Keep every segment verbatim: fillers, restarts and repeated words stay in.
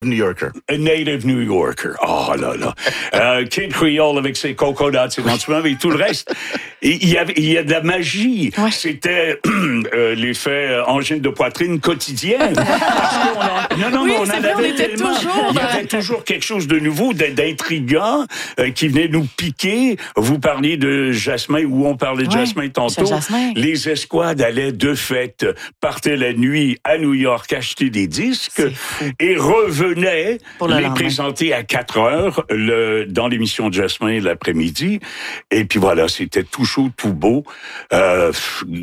New Yorker. A native New Yorker. Oh là là. euh, Kid Creole avec ses coconuts éventuellement, mais tout le reste, il y, avait, il y a de la magie. Ouais. C'était euh, l'effet angine de poitrine quotidien. Parce qu'on en, non, non, oui, mais on en vrai, avait on était tellement. toujours, il y avait toujours quelque chose de nouveau, d'intriguant, euh, qui venait nous piquer. Vous parliez de Jasmin, ou on parlait de ouais, Jasmin tantôt. Jasmin. Les escouades allaient de fête, partaient la nuit à New York acheter des disques et revenaient les lendemain. Présenter à quatre heures le, dans l'émission de Jasmin l'après-midi. Et puis voilà, c'était tout chaud, tout beau. Euh,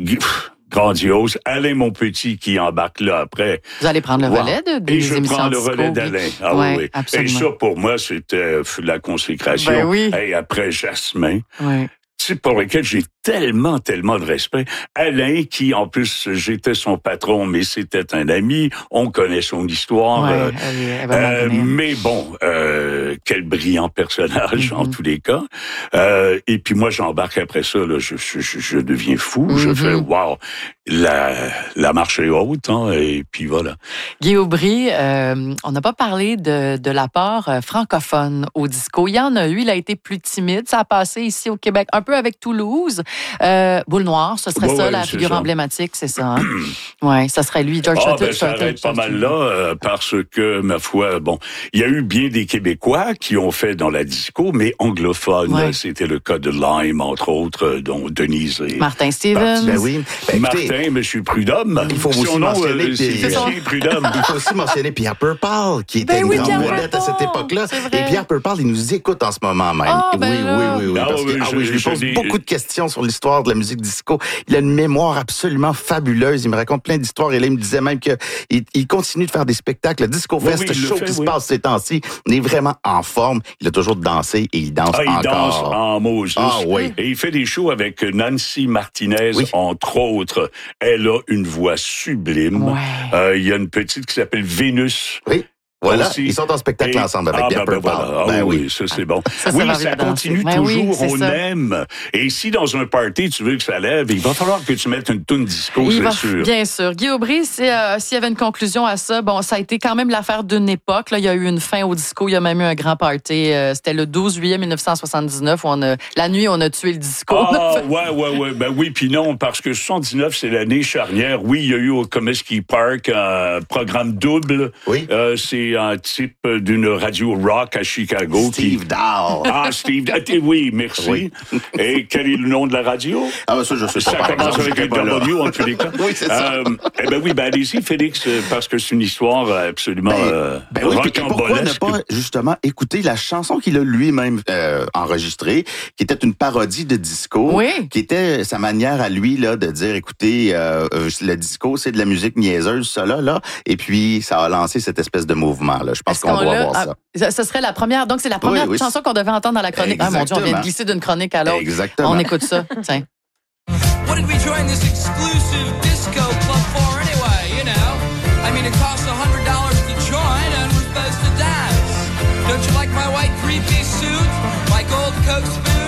grandiose. Alain, mon petit, qui embarque là après. Vous allez prendre le relais de, de Et des je émissions prends le disco, relais d'Alain. Oui. Ah ouais, oui, oui. Absolument. Et ça, pour moi, c'était la consécration. Ben oui. Et après Jasmin. Oui. C'est pour lequel j'ai tellement, tellement de respect. Alain, qui, en plus, j'étais son patron, mais c'était un ami. On connaît son histoire. Ouais, euh, elle, elle euh, mais bon, euh, quel brillant personnage, mm-hmm. en tous les cas. Euh, et puis moi, j'embarque après ça, là, je, je, je deviens fou. Mm-hmm. Je fais, wow, la, la marche est haute, hein, et puis voilà. Guy Aubry, euh, on n'a pas parlé de, de l'apport francophone au disco. Il y en a eu, il a été plus timide. Ça a passé ici au Québec, un peu avec Toulouse. Euh, Boule Noire, ce serait ouais, ça, ouais, la figure ça. emblématique, c'est ça. Hein? Oui, ça serait lui, George Ah, Shuttle. ben, ça arrête pas mal là, euh, parce que, ma foi, bon, il y a eu bien des Québécois qui ont fait dans la disco, mais anglophones. Ouais. C'était le cas de Lime, entre autres, dont Denise et... Martin Stevens. Ben oui. Ben, Martin, M. Prudhomme. Il faut aussi mentionner... Euh, c'est Prudhomme. Il faut aussi mentionner Pierre Purple, qui était ben une oui, grande vedette à cette époque-là. Et Pierre Purple, il nous écoute en ce moment même. Oh, ben oui, oui, oui, oui, ah, parce oui, que, ah, je, oui, je lui pose je, beaucoup de questions sur l'histoire de la musique disco. Il a une mémoire absolument fabuleuse. Il me raconte plein d'histoires. Et là, il me disait même qu'il il continue de faire des spectacles. Le Disco Fest, oui, oui, show fait, qui oui. se passe ces temps-ci, il est vraiment en forme. Il a toujours dansé et il danse ah, il encore. Il danse en Moses. Ah, oui. Et il fait des shows avec Nancy Martinez, oui. entre autres. Elle a une voix sublime. Ouais. Euh, il y a une petite qui s'appelle Vénus. Oui. Voilà, aussi. Ils sont en spectacle et, ensemble avec ah, Pierre ben, ben, Purple. voilà. Ah, ben oui, oui, ça c'est bon. Ça, ça oui, ça continue ben toujours, oui, on ça. aime. Et si dans un party, tu veux que ça lève, il va falloir que tu mettes une toune disco, c'est va, sûr. Bien sûr. Guy Aubry, euh, s'il y avait une conclusion à ça, bon, ça a été quand même l'affaire d'une époque. Là, il y a eu une fin au disco, il y a même eu un grand party. Euh, c'était le douze juillet mille neuf cent soixante-dix-neuf, où on a, la nuit, on a tué le disco. Ah, ouais, ouais, ouais. Ben oui, puis non, parce que soixante-dix-neuf, c'est l'année charnière. Oui, il y a eu au Comiskey Park un programme double. Oui. Euh, c'est un type d'une radio rock à Chicago. Steve qui... Dahl. Ah, Steve Dahl. Oui, merci. Oui. Et quel est le nom de la radio? Ah, ben ça, je sais ça pas. Ça commence avec un W, en tous les cas. Oui, c'est ça. Euh, eh ben oui, ben allez-y, Félix, parce que c'est une histoire absolument ben, euh, ben oui, pourquoi ne pas, justement, écouter la chanson qu'il a lui-même euh, enregistrée, qui était une parodie de disco, oui. qui était sa manière à lui là de dire, écoutez, euh, le disco, c'est de la musique niaiseuse, ça là, là, et puis ça a lancé cette espèce de mouvement-là. Je pense qu'on, qu'on doit voir ça. Ah, ce serait la première, donc c'est la première oui, oui, chanson qu'on devait entendre dans la chronique. Exactement. Ah mon Dieu, on vient de glisser d'une chronique à l'autre. Exactement. On écoute ça, tiens. What did we join this exclusive disco club for anyway, you know? I mean, it costs one hundred dollars to join and we're supposed to dance. Don't you like my white three-piece suit? My gold Coke spoon?